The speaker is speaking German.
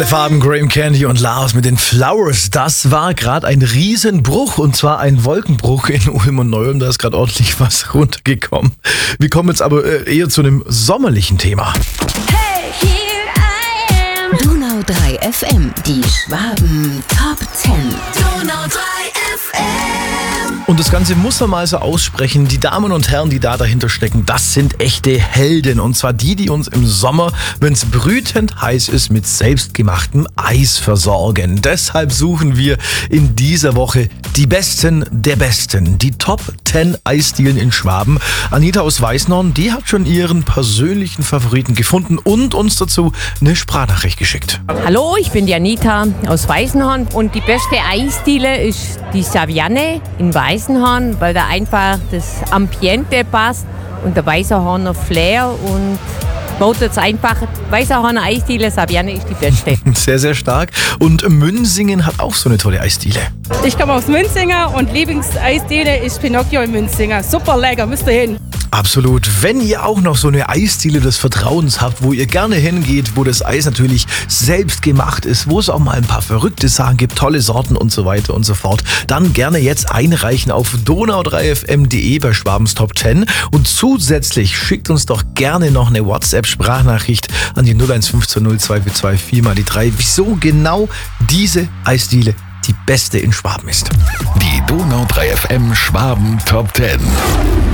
Farben, Graham Candy und Lars mit den Flowers. Das war gerade ein Riesenbruch, und zwar ein Wolkenbruch in Ulm und Neu-Ulm. Da ist gerade ordentlich was runtergekommen. Wir kommen jetzt aber eher zu einem sommerlichen Thema. Hey, here I am. Donau 3 FM, die Schwaben Top 10. Donau 3 FM. Und das Ganze muss man mal so aussprechen. Die Damen und Herren, die da dahinter stecken, das sind echte Helden. Und zwar die uns im Sommer, wenn es brütend heiß ist, mit selbstgemachtem Eis versorgen. Deshalb suchen wir in dieser Woche die Besten der Besten. Die Top 10 Eisdielen in Schwaben. Anita aus Weißenhorn, die hat schon ihren persönlichen Favoriten gefunden und uns dazu eine Sprachnachricht geschickt. Hallo, ich bin die Anita aus Weißenhorn und die beste Eisdiele ist die Savianne in Weißenhorn, weil da einfach das Ambiente passt und der Weißenhorner Flair und baut jetzt einfach Weißenhorner Eisdiele, Savianne ist die beste. Sehr, sehr stark. Und Münsingen hat auch so eine tolle Eisdiele. Ich komme aus Münzinger und Lieblingseisdiele ist Pinocchio in Münzinger. Super lecker, müsst ihr hin. Absolut. Wenn ihr auch noch so eine Eisdiele des Vertrauens habt, wo ihr gerne hingeht, wo das Eis natürlich selbst gemacht ist, wo es auch mal ein paar verrückte Sachen gibt, tolle Sorten und so weiter und so fort, dann gerne jetzt einreichen auf donau3fm.de bei Schwabens Top 10 und zusätzlich schickt uns doch gerne noch eine WhatsApp-Sprachnachricht an die 015 0242 4 mal die 3, wieso genau diese Eisdiele die beste in Schwaben ist. Die Donau 3 FM Schwaben Top 10.